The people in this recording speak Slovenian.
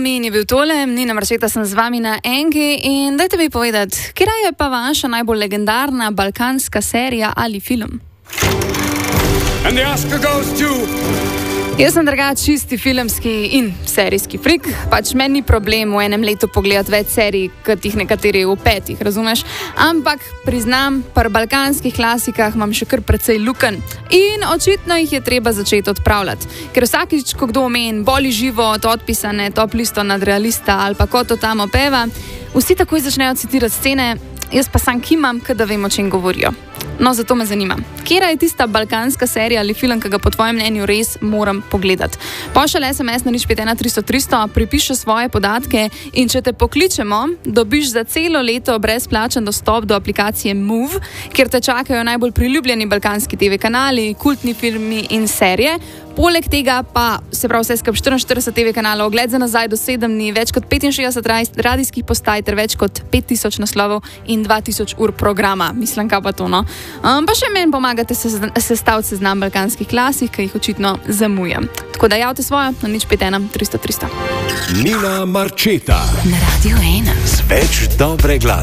termin je bil tole, Nina Marčeta sem z vami na Enki in dajte mi povedati, katera je pa vaša najbolj legendarna balkanska serija ali film? And the Oscar goes to... Jaz sem drugače čisti filmski in serijski frik, pač meni ni problem v enem letu pogledati več serij, kot jih nekateri v 5, razumeš? Ampak priznam, pri balkanskih klasikah imam še kar precej lukenj in očitno jih je treba začeti odpravljati. Ker vsakič, ko kdo omeni boli život, odpisane, top listo nadrealista ali pa ko to tam opeva, vsi takoj začnejo citirati scene, jaz pa sam kimam, da vem, o čem govorijo. No, zato me zanima, katera je tista balkanska serija ali film, ki ga po tvojem mnenju res moram pogledati? Pošalj SMS na 051300, pripiši svoje podatke in če te pokličemo, dobiš za celo leto brezplačen dostop do aplikacije Move, kjer te čakajo najbolj priljubljeni balkanski TV kanali, kultni filmi in serije. Poleg tega pa, se pravi vse skupaj 44 TV kanalov, ogled za nazaj do 7 dni, več kot 65 radijskih postaj ter več kot 5000 naslovov in 2000 ur programa. Mislim, kaj pa to, no? Pa še meni pomagate sestaviti seznam balkanskih klasik, ki jih očitno zamujam. Tako da javite svojo na 051300 300 300. Nina Marčeta na Radio 1 z več dobre glasbe.